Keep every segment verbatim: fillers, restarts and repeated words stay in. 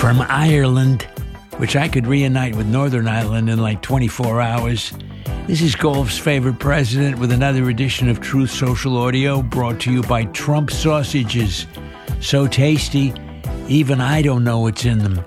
From Ireland, which I could reunite with Northern Ireland in like twenty-four hours, this is Golf's favorite president with another edition of Truth Social Audio brought to you by Trump Sausages. So tasty, even I don't know what's in them.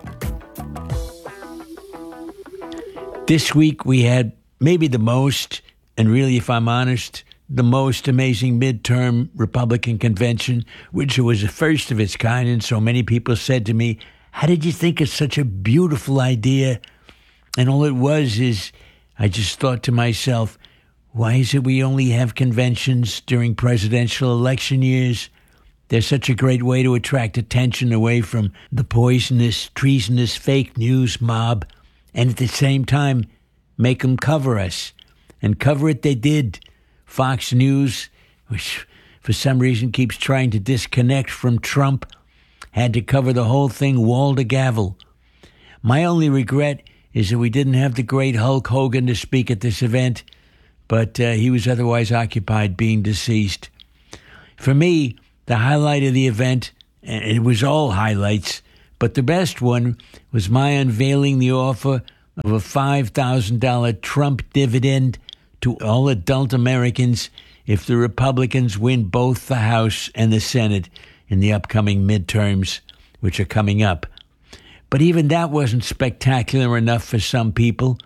This week we had maybe the most, and really if I'm honest, the most amazing midterm Republican convention, which was the first of its kind, and so many people said to me, how did you think of such a beautiful idea? And all it was is, I just thought to myself, why is it we only have conventions during presidential election years? They're such a great way to attract attention away from the poisonous, treasonous fake news mob, and at the same time, make them cover us. And cover it they did. Fox News, which for some reason keeps trying to disconnect from Trump, had to cover the whole thing wall to gavel. My only regret is that we didn't have the great Hulk Hogan to speak at this event, but uh, he was otherwise occupied being deceased. For me, the highlight of the event, and it was all highlights, but the best one was my unveiling the offer of a five thousand dollars Trump dividend to all adult Americans if the Republicans win both the House and the Senate in the upcoming midterms, which are coming up. But even that wasn't spectacular enough for some people.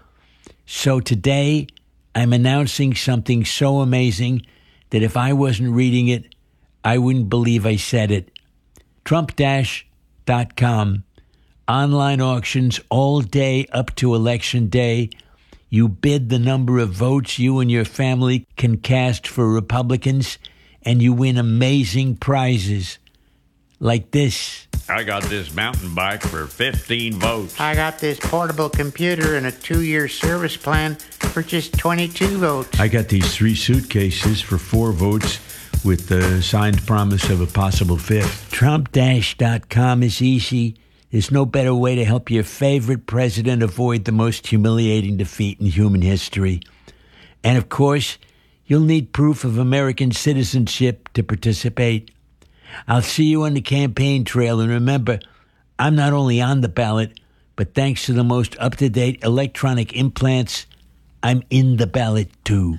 So today, I'm announcing something so amazing that if I wasn't reading it, I wouldn't believe I said it. Trump Dash dot com. Online auctions all day up to Election Day. You bid the number of votes you and your family can cast for Republicans, and you win amazing prizes. Like this. I got this mountain bike for fifteen votes. I got this portable computer and a two-year service plan for just twenty-two votes. I got these three suitcases for four votes with the signed promise of a possible fifth. Trump Dash dot com is easy. There's no better way to help your favorite president avoid the most humiliating defeat in human history. And of course, you'll need proof of American citizenship to participate. I'll see you on the campaign trail, and remember, I'm not only on the ballot, but thanks to the most up-to-date electronic implants, I'm in the ballot too.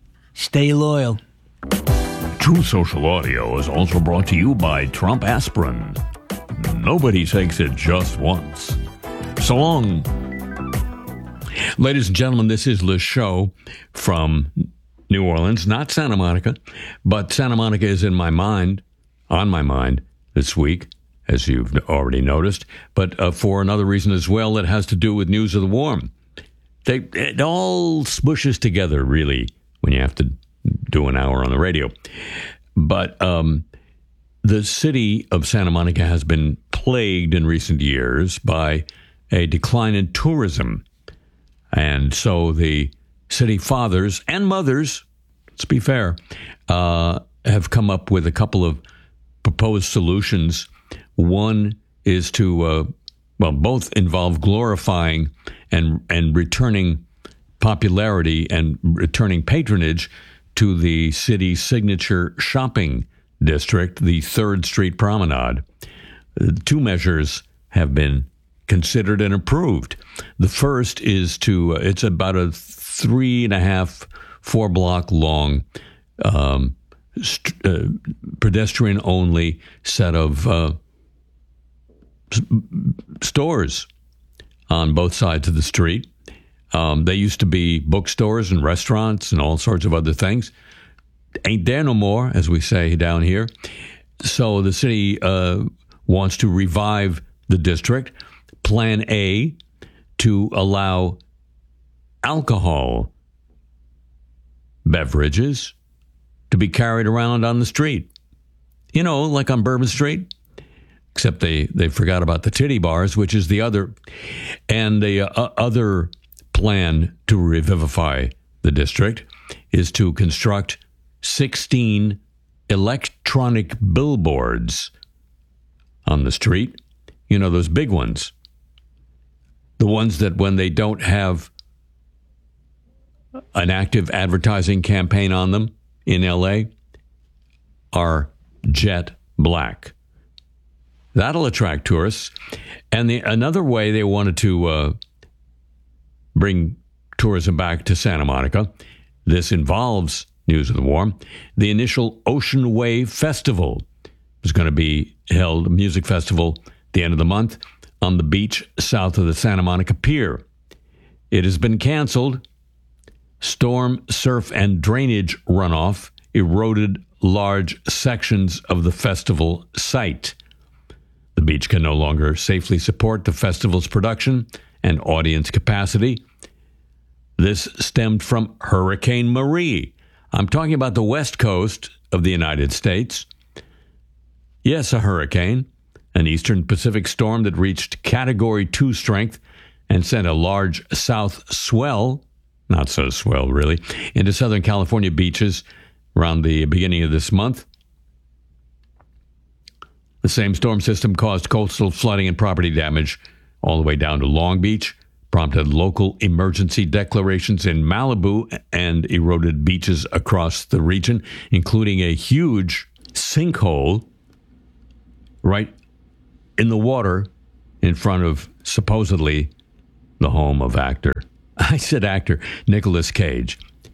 Stay loyal. True Social Audio is also brought to you by Trump Aspirin. Nobody takes it just once. So long. Ladies and gentlemen, this is Le Show from New Orleans, not Santa Monica, but Santa Monica is in my mind. On my mind this week, as you've already noticed, but uh, for another reason as well that has to do with News of the Warm. They, it all smushes together, really, when you have to do an hour on the radio. But um, the city of Santa Monica has been plagued in recent years by a decline in tourism. And so the city fathers and mothers, let's be fair, uh, have come up with a couple of proposed solutions. One is to, uh, well, both involve glorifying and and returning popularity and returning patronage to the city's signature shopping district, the third Street Promenade. Two measures have been considered and approved. The first is to, uh, it's about a three and a half, four block long um St- uh, pedestrian-only set of uh, s- stores on both sides of the street. Um, they used to be bookstores and restaurants and all sorts of other things. Ain't there no more, as we say down here. So the city uh, wants to revive the district. Plan A, to allow alcohol beverages to be carried around on the street. You know, like on Bourbon Street. Except they, they forgot about the titty bars, which is the other. And the uh, other plan to revivify the district is to construct sixteen electronic billboards on the street. You know, those big ones. The ones that when they don't have an active advertising campaign on them, in L A are jet black. That'll attract tourists. And the, another way they wanted to uh, bring tourism back to Santa Monica, this involves News of the Warm. The initial Ocean Wave Festival is going to be held, a music festival, at the end of the month on the beach south of the Santa Monica Pier. It has been canceled. Storm, surf, and drainage runoff eroded large sections of the festival site. The beach can no longer safely support the festival's production and audience capacity. This stemmed from Hurricane Marie. I'm talking about the west coast of the United States. Yes, a hurricane, an eastern Pacific storm that reached Category two strength and sent a large south swell, not so swell really, into Southern California beaches around the beginning of this month. The same storm system caused coastal flooding and property damage all the way down to Long Beach, prompted local emergency declarations in Malibu, and eroded beaches across the region, including a huge sinkhole right in the water in front of supposedly the home of actor, I said actor, Nicolas Cage.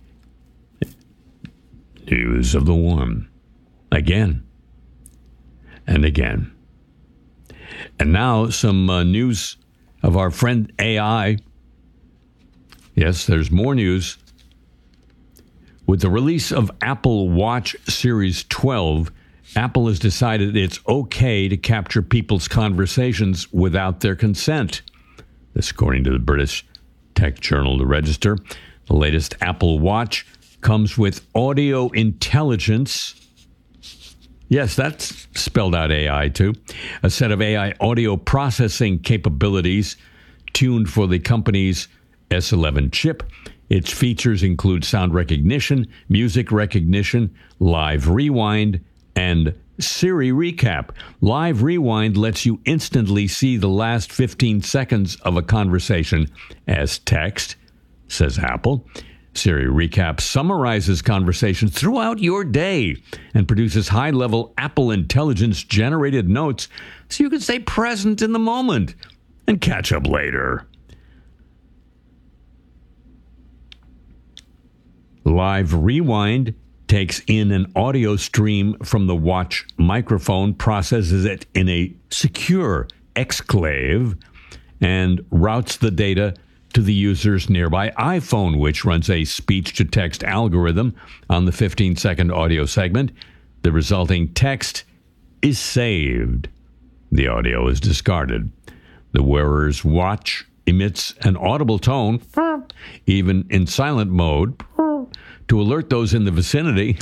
News of the Warm. Again. And again. And now some uh, news of our friend A I. Yes, there's more news. With the release of Apple Watch Series twelve, Apple has decided it's okay to capture people's conversations without their consent. This, according to the British tech journal The Register. The latest Apple Watch comes with audio intelligence. Yes, that's spelled out A I too. A set of A I audio processing capabilities tuned for the company's S eleven chip. Its features include sound recognition, music recognition, live rewind, and Siri Recap. Live Rewind lets you instantly see the last fifteen seconds of a conversation as text, says Apple. Siri Recap summarizes conversations throughout your day and produces high-level Apple Intelligence-generated notes so you can stay present in the moment and catch up later. Live Rewind takes in an audio stream from the watch microphone, processes it in a secure exclave, and routes the data to the user's nearby iPhone, which runs a speech-to-text algorithm on the fifteen-second audio segment. The resulting text is saved. The audio is discarded. The wearer's watch emits an audible tone, even in silent mode, to alert those in the vicinity.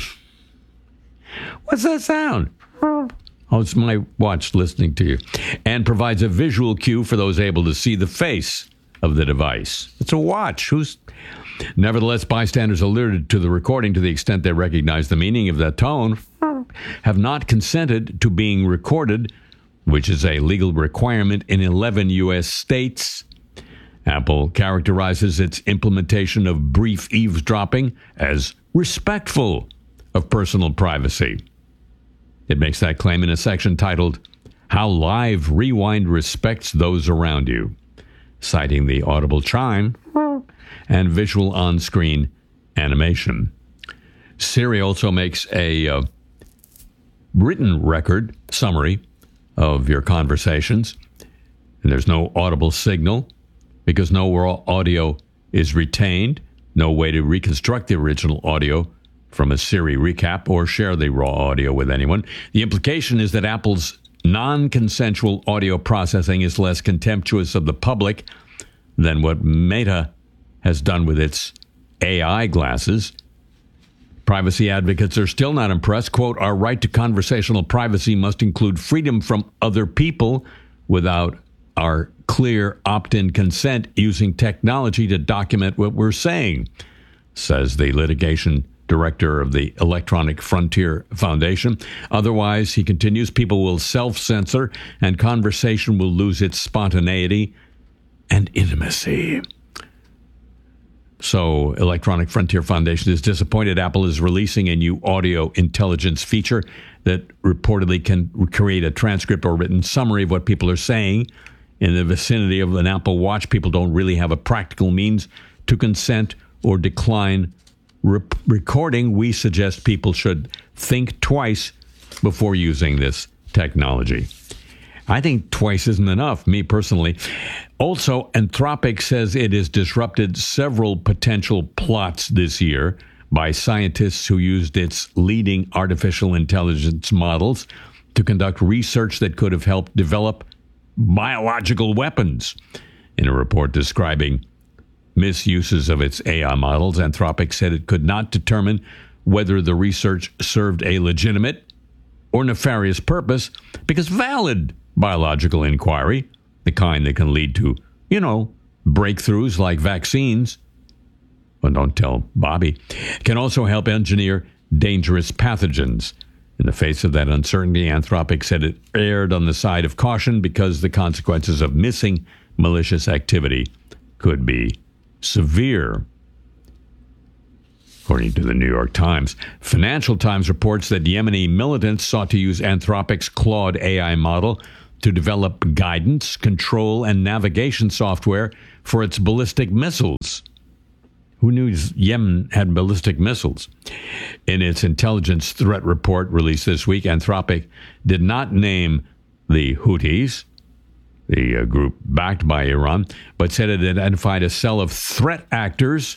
What's that sound? Oh, it's my watch listening to you. And provides a visual cue for those able to see the face of the device. It's a watch. Who's... Nevertheless, bystanders alerted to the recording to the extent they recognize the meaning of that tone have not consented to being recorded, which is a legal requirement in eleven U S states. Apple characterizes its implementation of brief eavesdropping as respectful of personal privacy. It makes that claim in a section titled, How Live Rewind Respects Those Around You, citing the audible chime and visual on-screen animation. Siri also makes a uh, written record summary of your conversations, and there's no audible signal because no raw audio is retained, no way to reconstruct the original audio from a Siri recap or share the raw audio with anyone. The implication is that Apple's non-consensual audio processing is less contemptuous of the public than what Meta has done with its A I glasses. Privacy advocates are still not impressed. Quote, our right to conversational privacy must include freedom from other people without our clear opt-in consent using technology to document what we're saying, says the litigation director of the Electronic Frontier Foundation. Otherwise, he continues, people will self-censor and conversation will lose its spontaneity and intimacy. So Electronic Frontier Foundation is disappointed Apple is releasing a new audio intelligence feature that reportedly can create a transcript or written summary of what people are saying. In the vicinity of an Apple Watch, people don't really have a practical means to consent or decline re- recording. We suggest people should think twice before using this technology. I think twice isn't enough, me personally. Also, Anthropic says it has disrupted several potential plots this year by scientists who used its leading artificial intelligence models to conduct research that could have helped develop biological weapons. In a report describing misuses of its A I models, Anthropic said it could not determine whether the research served a legitimate or nefarious purpose because valid biological inquiry, the kind that can lead to, you know, breakthroughs like vaccines, well, don't tell Bobby, can also help engineer dangerous pathogens. In the face of that uncertainty, Anthropic said it erred on the side of caution because the consequences of missing malicious activity could be severe. According to the New York Times, Financial Times reports that Yemeni militants sought to use Anthropic's Claude A I model to develop guidance, control, and navigation software for its ballistic missiles. Who knew Yemen had ballistic missiles? In its intelligence threat report released this week, Anthropic did not name the Houthis, the uh, group backed by Iran, but said it identified a cell of threat actors,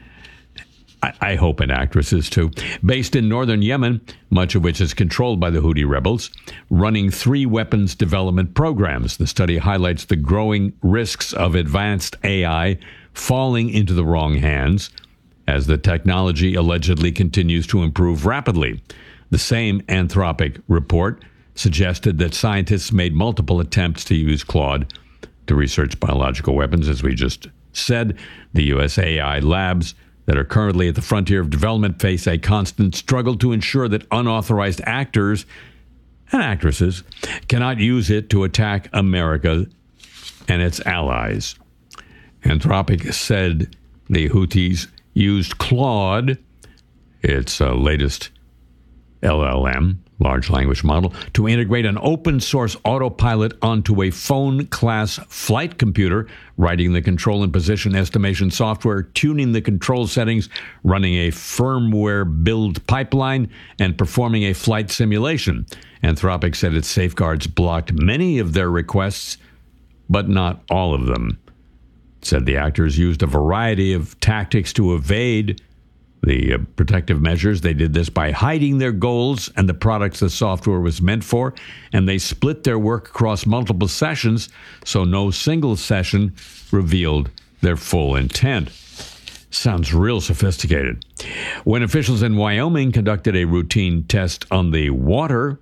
I, I hope and actresses too, based in northern Yemen, much of which is controlled by the Houthi rebels, running three weapons development programs. The study highlights the growing risks of advanced A I falling into the wrong hands as the technology allegedly continues to improve rapidly. The same Anthropic report suggested that scientists made multiple attempts to use Claude to research biological weapons. As we just said, the U S A I labs that are currently at the frontier of development face a constant struggle to ensure that unauthorized actors and actresses cannot use it to attack America and its allies. Anthropic said the Houthis used Claude, its uh, latest L L M, large language model, to integrate an open-source autopilot onto a phone-class flight computer, writing the control and position estimation software, tuning the control settings, running a firmware build pipeline, and performing a flight simulation. Anthropic said its safeguards blocked many of their requests, but not all of them. It said the actors used a variety of tactics to evade the uh, protective measures. They did this by hiding their goals and the products the software was meant for, and they split their work across multiple sessions, so no single session revealed their full intent. Sounds real sophisticated. When officials in Wyoming conducted a routine test on the water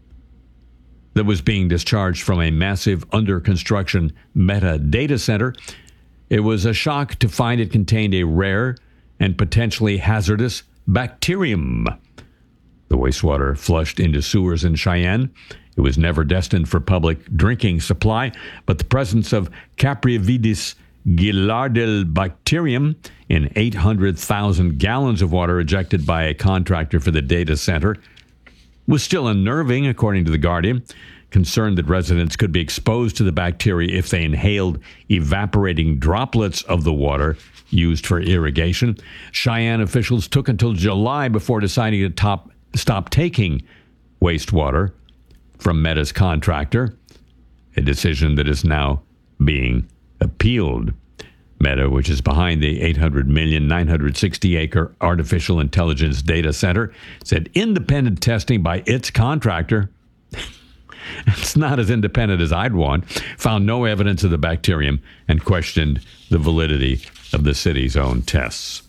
that was being discharged from a massive under-construction Meta data center, it was a shock to find it contained a rare and potentially hazardous bacterium. The wastewater flushed into sewers in Cheyenne. It was never destined for public drinking supply, but the presence of Caprividis gilardil bacterium in eight hundred thousand gallons of water ejected by a contractor for the data center was still unnerving, according to The Guardian. Concerned that residents could be exposed to the bacteria if they inhaled evaporating droplets of the water used for irrigation, Cheyenne officials took until July before deciding to top, stop taking wastewater from Meta's contractor, a decision that is now being appealed. Meta, which is behind the eight hundred million, nine hundred sixty acre artificial intelligence data center, said independent testing by its contractor, it's not as independent as I'd want, found no evidence of the bacterium and questioned the validity of the city's own tests.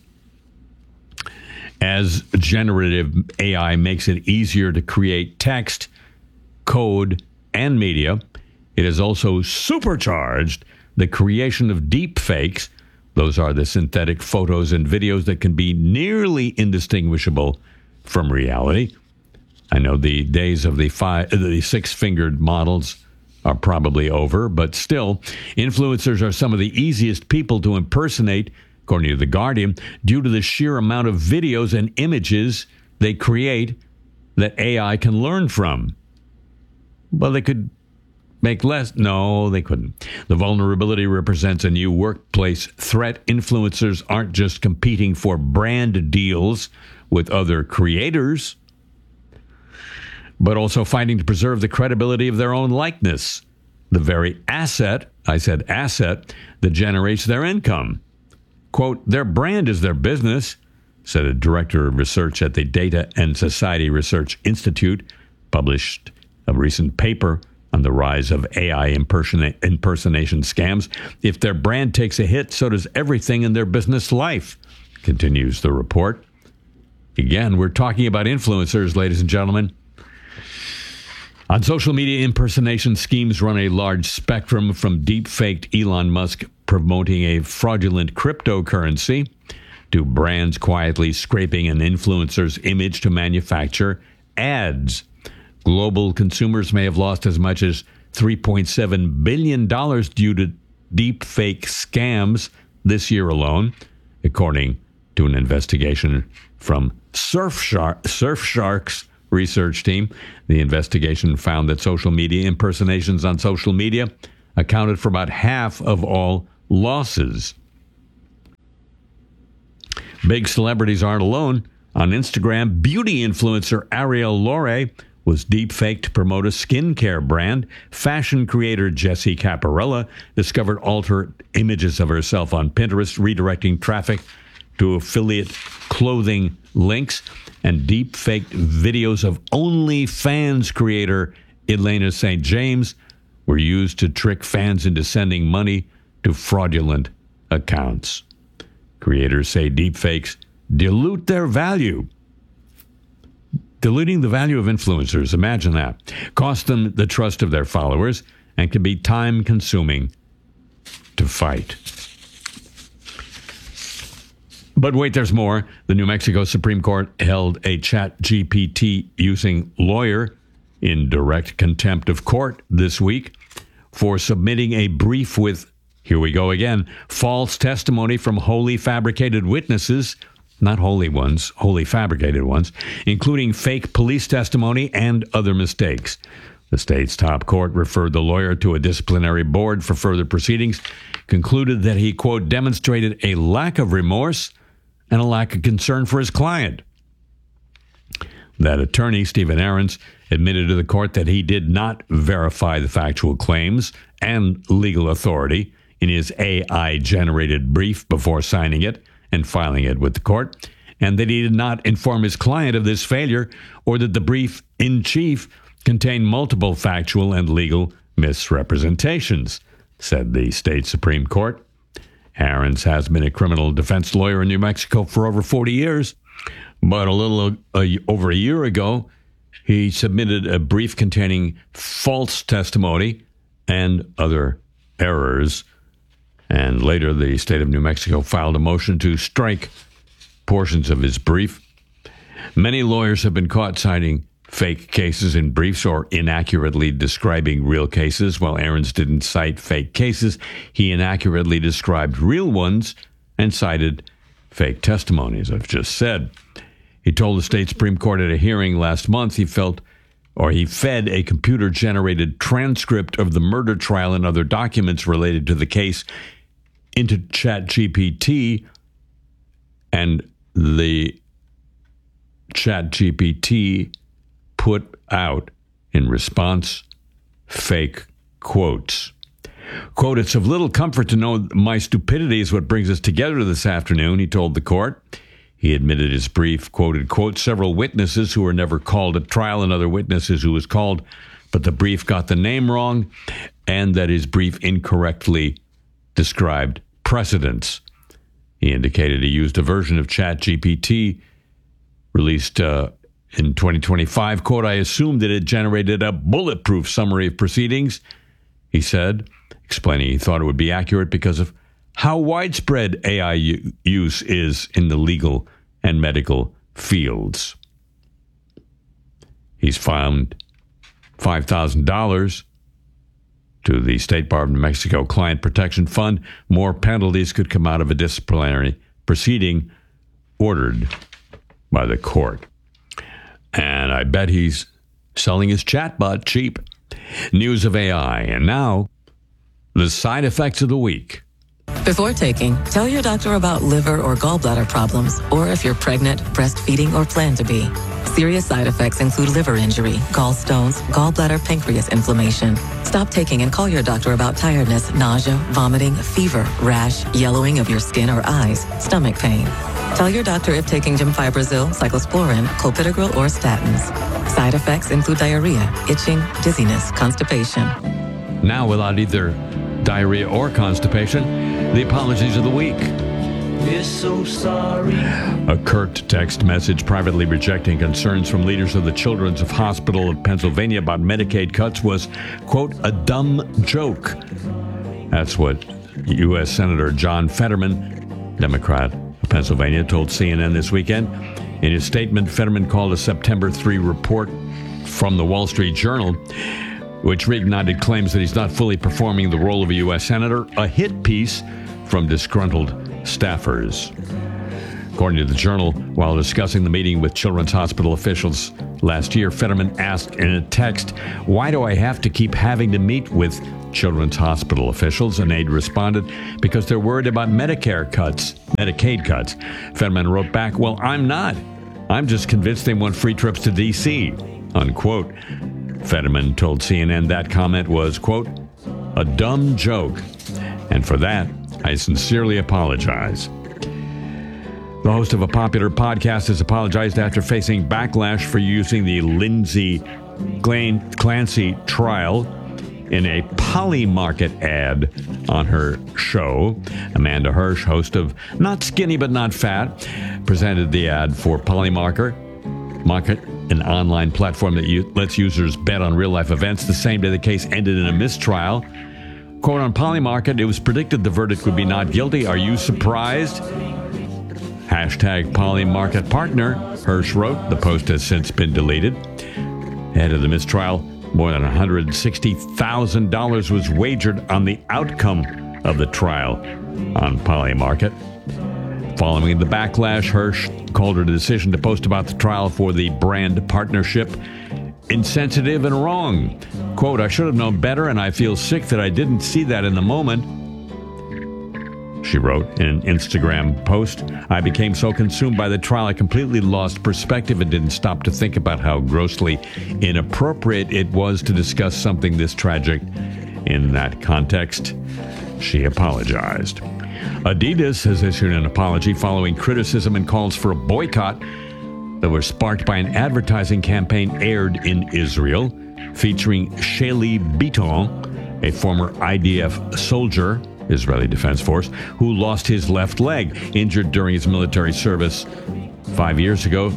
As generative A I makes it easier to create text, code, and media, it has also supercharged the creation of deep fakes. Those are the synthetic photos and videos that can be nearly indistinguishable from reality. I know the days of the five, the six-fingered models are probably over, but still, influencers are some of the easiest people to impersonate, according to The Guardian, due to the sheer amount of videos and images they create that A I can learn from. Well, they could make less. No, they couldn't. The vulnerability represents a new workplace threat. Influencers aren't just competing for brand deals with other creators, but also fighting to preserve the credibility of their own likeness, the very asset, I said asset, that generates their income. Quote, their brand is their business, said a director of research at the Data and Society Research Institute, published a recent paper on the rise of A I impersona- impersonation scams. If their brand takes a hit, so does everything in their business life, continues the report. Again, we're talking about influencers, ladies and gentlemen. On social media, impersonation schemes run a large spectrum, from deep-faked Elon Musk promoting a fraudulent cryptocurrency to brands quietly scraping an influencer's image to manufacture ads. Global consumers may have lost as much as three point seven billion dollars due to deep-fake scams this year alone, according to an investigation from Surfshark, Surfshark's research team. The investigation found that social media impersonations on social media accounted for about half of all losses. Big celebrities aren't alone. On Instagram, beauty influencer Ariel Lorre was deepfaked to promote a skincare brand. Fashion creator Jessie Caparella discovered altered images of herself on Pinterest, redirecting traffic to affiliate clothing links. And deep-faked videos of OnlyFans creator Elena Saint James were used to trick fans into sending money to fraudulent accounts. Creators say deepfakes dilute their value. Diluting the value of influencers, imagine that, cost them the trust of their followers and can be time-consuming to fight. But wait, there's more. The New Mexico Supreme Court held a ChatGPT using lawyer in direct contempt of court this week for submitting a brief with, here we go again, false testimony from wholly fabricated witnesses, not holy ones, wholly fabricated ones, including fake police testimony and other mistakes. The state's top court referred the lawyer to a disciplinary board for further proceedings, concluded that he, quote, demonstrated a lack of remorse and a lack of concern for his client. That attorney, Stephen Ahrens, admitted to the court that he did not verify the factual claims and legal authority in his A I-generated brief before signing it and filing it with the court, and that he did not inform his client of this failure or that the brief in chief contained multiple factual and legal misrepresentations, said the state Supreme Court. Ahrens has been a criminal defense lawyer in New Mexico for over forty years, but a little uh, over a year ago, he submitted a brief containing false testimony and other errors. And later, the state of New Mexico filed a motion to strike portions of his brief. Many lawyers have been caught citing fake cases in briefs or inaccurately describing real cases. While Ahrens didn't cite fake cases, he inaccurately described real ones and cited fake testimonies, I've just said. He told the state Supreme Court at a hearing last month he felt, or he fed a computer-generated transcript of the murder trial and other documents related to the case into ChatGPT, and the ChatGPT put out, in response, fake quotes. Quote, it's of little comfort to know my stupidity is what brings us together this afternoon, he told the court. He admitted his brief quoted, quote, several witnesses who were never called at trial and other witnesses who was called, but the brief got the name wrong, and that his brief incorrectly described precedents. He indicated he used a version of ChatGPT released uh, in twenty twenty-five, quote, I assumed that it generated a bulletproof summary of proceedings, he said, explaining he thought it would be accurate because of how widespread A I u- use is in the legal and medical fields. He's fined five thousand dollars to the State Bar of New Mexico Client Protection Fund. More penalties could come out of a disciplinary proceeding ordered by the court. And I bet he's selling his chatbot cheap. News of A I. And now, the side effects of the week. Before taking, tell your doctor about liver or gallbladder problems, or if you're pregnant, breastfeeding, or plan to be. Serious side effects include liver injury, gallstones, gallbladder, pancreas inflammation. Stop taking and call your doctor about tiredness, nausea, vomiting, fever, rash, yellowing of your skin or eyes, stomach pain. Tell your doctor if taking Gemfibrozil, cyclosporin, clopidogrel, or statins. Side effects include diarrhea, itching, dizziness, constipation. Now, without either diarrhea or constipation, the apologies of the week. We're so sorry. A curt text message privately rejecting concerns from leaders of the Children's Hospital of Pennsylvania about Medicaid cuts was, quote, a dumb joke. That's what U S Senator John Fetterman, Democrat of Pennsylvania, told C N N this weekend. In his statement, Fetterman called a September third report from the Wall Street Journal, which reignited claims that he's not fully performing the role of a U S senator, a hit piece from disgruntled staffers. According to the Journal, while discussing the meeting with Children's Hospital officials last year, Fetterman asked in a text, "Why do I have to keep having to meet with Children's Hospital officials?" An aide responded, "Because they're worried about Medicare cuts, Medicaid cuts." Fetterman wrote back, "Well, I'm not. I'm just convinced they want free trips to D C, unquote. Fetterman told C N N that comment was, quote, a dumb joke. And for that, I sincerely apologize. The host of a popular podcast has apologized after facing backlash for using the Lindsay Clancy trial in a Polymarket ad on her show. Amanda Hirsch, host of Not Skinny But Not Fat, presented the ad for Polymarket, Market, an online platform that u- lets users bet on real-life events. The same day the case ended in a mistrial. Quote, on Polymarket, it was predicted the verdict would be not guilty. Are you surprised? Hashtag Polymarket partner, Hirsch wrote. The post has since been deleted. Ahead of the mistrial, more than one hundred sixty thousand dollars was wagered on the outcome of the trial on Polymarket. Following the backlash, Hirsch called her decision to post about the trial for the brand partnership insensitive and wrong. Quote, I should have known better, and I feel sick that I didn't see that in the moment. She wrote in an Instagram post, I became so consumed by the trial, I completely lost perspective and didn't stop to think about how grossly inappropriate it was to discuss something this tragic in that context. She apologized. Adidas has issued an apology following criticism and calls for a boycott that were sparked by an advertising campaign aired in Israel featuring Sheli Biton, a former I D F soldier, Israeli Defense Force, who lost his left leg, injured during his military service five years ago.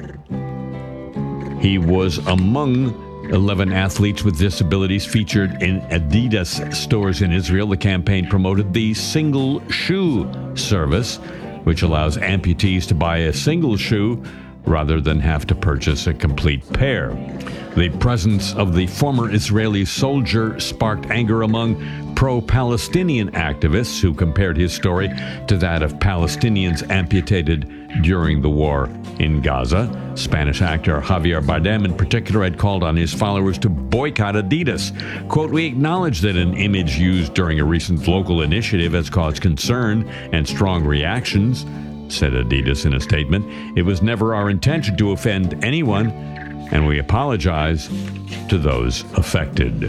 He was among eleven athletes with disabilities featured in Adidas stores in Israel. The campaign promoted the single shoe service, which allows amputees to buy a single shoe rather than have to purchase a complete pair. The presence of the former Israeli soldier sparked anger among pro-Palestinian activists who compared his story to that of Palestinians amputated during the war in Gaza. Spanish actor Javier Bardem in particular had called on his followers to boycott Adidas. Quote, we acknowledge that an image used during a recent local initiative has caused concern and strong reactions, said Adidas in a statement. It was never our intention to offend anyone, and we apologize to those affected.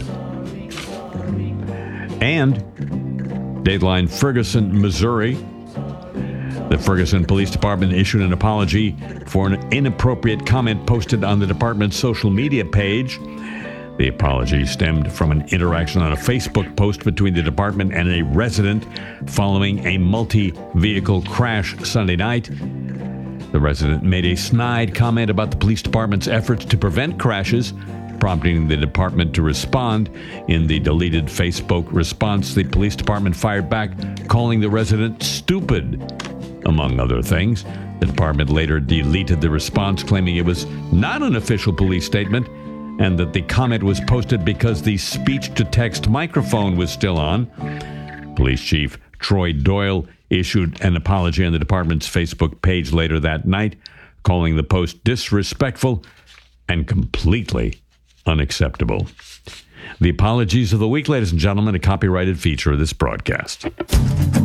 And Dateline Ferguson, Missouri. The Ferguson Police Department issued an apology for an inappropriate comment posted on the department's social media page. The apology stemmed from an interaction on a Facebook post between the department and a resident following a multi-vehicle crash Sunday night. The resident made a snide comment about the police department's efforts to prevent crashes, prompting the department to respond. In the deleted Facebook response, the police department fired back, calling the resident stupid, among other things. The department later deleted the response, claiming it was not an official police statement and that the comment was posted because the speech-to-text microphone was still on. Police Chief Troy Doyle issued an apology on the department's Facebook page later that night, calling the post disrespectful and completely unacceptable. The apologies of the week, ladies and gentlemen, a copyrighted feature of this broadcast.